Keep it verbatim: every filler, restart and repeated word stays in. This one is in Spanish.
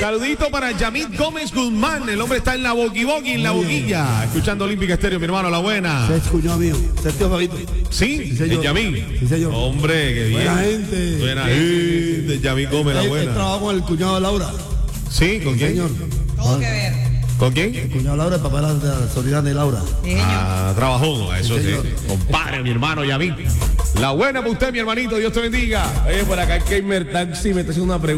Saludito para Yamit Gómez Guzmán. El hombre está en la boqui boqui, en la boquilla. Escuchando Olímpica Estéreo, mi hermano, la buena. Se es cuñado mío. Se es tío Fabito. ¿Sí? Sí, señor. ¿El Yamit? Sí, señor. Hombre, qué bien. Buena gente. Buena gente. Yamit Gómez, la Él, él buena. trabaja con el cuñado de Laura. ¿Sí? ¿Con quién? Señor. Todo que ver. ¿Con quién? El cuñado de Laura, el papá de la, de la Soledad de Laura. Sí, señor. Ah, trabajó, eso sí. señor. Compadre, mi hermano Yamit. La buena para usted, mi hermanito. Dios te bendiga. Oye, por acá el Gamer Taxi me está haciendo una pregunta.